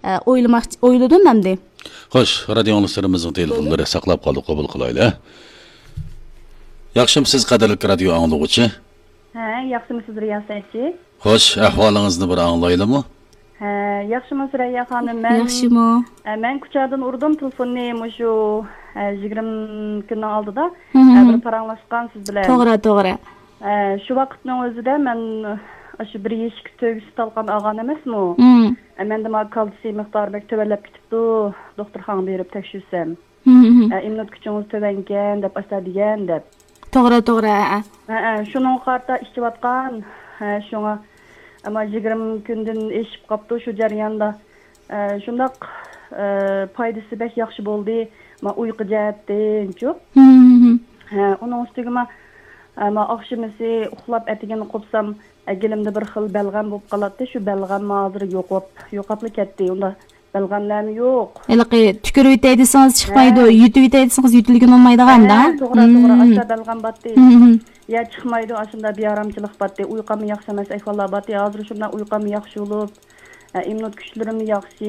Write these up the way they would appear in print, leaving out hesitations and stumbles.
o'yladim endi. Xo'sh, radio anglishlarimizning telefonlari saqlab qoldi, qabul qilaylik. Yaxshimisiz qadrli radio anglag'uvchi? Ha, yaxshimisiz riyosatchi? Xo'sh, ahvolingizni bir anglaylikmi? Ha, yaxshimisiz Raya xonim? Yaxshimi? Men kuchadan urdim telefonni mushu 20 kunning oldida bir paranglashgan siz bilan. To'g'ri. Shu vaqtning o'zida men shu bir yeshik tug'isi talqan olgan emasmi? Menda kalsiy miqdori bek tövellab ketibdi. Doktorxonaga berib tekshirsam. Immunit kuchingiz tövengan deb aytadigan deb. To'g'ri. Shuning qarta ishlayotgan. Shunga ama 20 kundan eshib qopdi shu jarayonda. Shundaq foydasi bek yaxshi bo'ldi. Ma uyqu jihatdan-chu. Uning ustiga ma oqshimisi uxlab atigini qopsam, gilimda bir xil balg'am bo'lib qoladi. Shu balg'am hozir yo'qolib ketdi. Unda balg'amlar yo'q. Eliqi tukirib yetay desangiz chiqmaydi, yutib yetay desangiz yutilgan olmaydi-da. To'g'ri, aslida balg'am batdi. Ya chiqmaydi, aslida bearamchilik batdi. Uyqum yaxshi emas, ahvollar batdi. Hozir shundan uyqum yaxshi bo'lib, immunit kuchlarim yaxshi.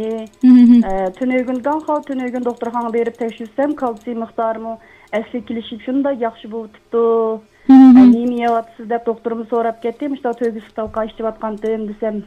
Tünögün doktorxonaga berib tekshirsam, kalsiy miqdorimi asli kelishib shunda yaxshi bo'libdi. Nima yeyapsiz deb doktorimiz so'rab ketdim. İşte tug'isi talqa ishlayotgandim desam,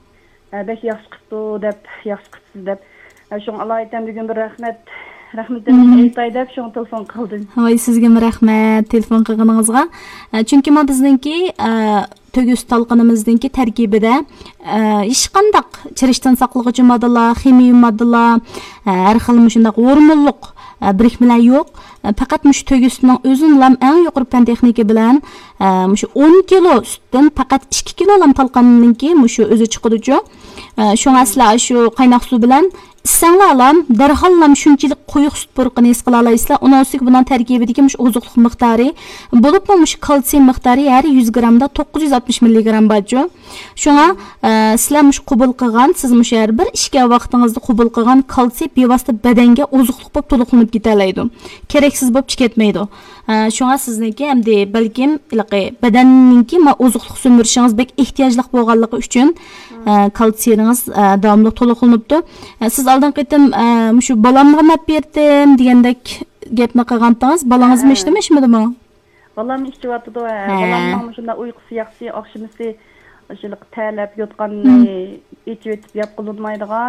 bek yaxshi qilibdi deb, yaxshi qilibsiz deb. Shun Allohdan bugun bir rahmatini aytay deb shun telefon qildim. Voy, sizga rahmat telefon qilganingizga. Chunki men bizningki tug'is talqinimizningki tarkibida hech qanday chirishdan saqlag'uvchi moddalar, ximiyy moddalar, har xil shunday hormonliq birikmalar yo'q. Faqat mush tug'isning o'zining eng yuqori fan texnika bilan mush 10 kilo sutdan faqat 2 kilo talqanninki mush o'zi chiqadi-ku. Shunga asla shu qaynoq suv bilan İssanlar darhol shunchalik quyuq sut purqini his qila olasizlar. Uning ustiga bundan tarkibidagi mush oziqlik miqdori bo'lib mush kalsiy miqdori har 100 gramda 960 milligram bor-ku. Shunga sizlar mush qabul qilgan, siz mush har bir ishga vaqtingizda qabul qilgan kalsiy bevosita badanga oziqlik bo'lib to'liqlanib ketalaydi. Keraksiz bo'lib chiqmaydi. Shunga sizniki hamda balkim badanninki oziqlik sumirishingiz bek ehtiyojli bo'lganligi uchun kalsiyingiz davomli to'liqlanibdi. Siz oldin qaytim shu balamga nap berdim degandek gapni qilgandingiz. Balangizmi ishlamishmidimi? Balam ishlayapti. Balamning shunda uyqusi yaxshi, oqshimisi shunday talab yotganni ichib yeb qolmaydigan.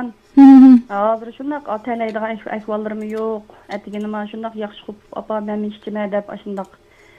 Hozir shunday atalaydigan ahvollarim yo'q. Atigini men shunday yaxshi qilib apa men ishchima deb shunday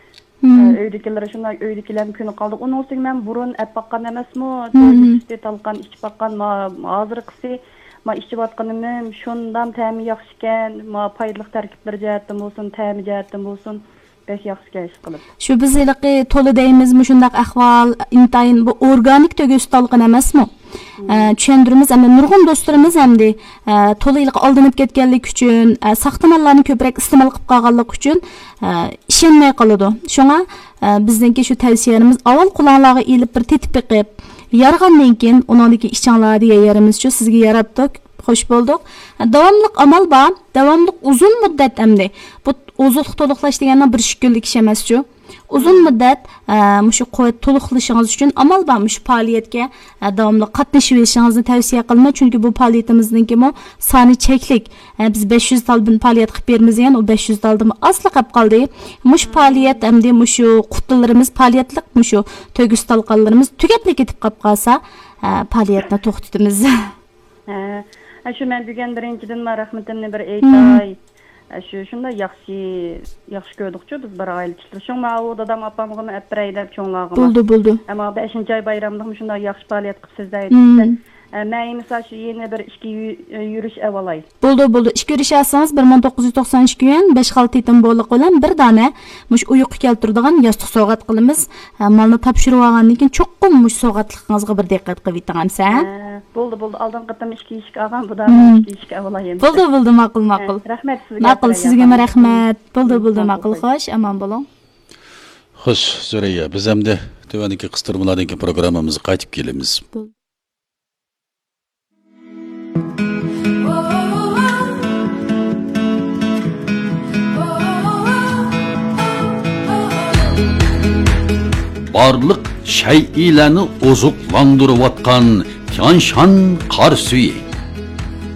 uydagilar shunday uydagilar kuni qoldik. Uning ustiga men burun ap baqqan emasmi? To'yda talqan ichib baqqan hozirgisi ma ishlayotganim shundan ta'mi yaxshi ekan, ma foydali tarkiblar jihatdan bo'lsin, ta'mi jihatdan bo'lsin, bek yaxshi ish qilib. Shu biz to'la deymizmi shunday ahvol, intayin bu organik tug'is talqin emasmi? Tushundirimiz hamda nurg'un do'stlarimiz hamda to'liq oldinib ketganlik uchun, saxtamallarni ko'proq iste'mol qilib qolganlik uchun ishonmay qoladi. Shunga bizningki shu tavsiyamiz avval qulonlarga ilib bir tetib qilib yarğandan keyin uningdagi ishchanglar degan yerimizcha sizga yaratdik. Xo'sh bo'ldik. Davomli amal bor, davomli uzun muddat hamda bu oziqlik to'liqlash deganning bir kunlik ish emas-ku. Uzun muddat shu quvvat to'liqlashingiz uchun amal bor, shu faoliyatga davomli qatnashib olishingizni tavsiya qilaman, chunki bu faoliyatimizningki soni cheklik. Biz 500 talbin faoliyat qilib beramiz degan, o 500 talbin asli qolib qoldi. Mush faoliyat hamda shu qutlarimiz faoliyatlik shu tug'is talqanlarimiz tugatli ketib qolib qolsa, faoliyatni to'xtatamiz. Shu men bugun birinchidan rahmatimni bir aytay. Shunda yaxshi ko'rdikchu biz bir oilachilar. Shunga u dadam opamga apray deb cho'nglag'im. Bo'ldi. Ammo 5-oy bayramda shunda yaxshi faoliyat qilib sizlar. Men misol shu yana bir ishga yurish avalay. Bo'ldi. Ishga yurishasangiz 1992 yuan 5 xal tetim bo'liq bilan bir dona mush uyqu keltiradigan yostiq sovg'at qilamiz. Malni topshirib olgandan keyin cho'qqim mush sovg'atligingizga bir diqqat qilib yetamiz, ha? Bo'ldi. Oldin qatam ishga olgan, bu da ishga avalay. Bo'ldi, ma'qul. Rahmat sizga. Ma'qul, sizga rahmat. Bo'ldi, ma'qul. Xo'sh, omon bo'ling. Xo'sh, Zuriya, biz hamda tuvandagi qistirmalardagi programmamizga qaytib kelamiz. Barliq shay'larni ozuqlantirayotgan Tianshan qor suyi.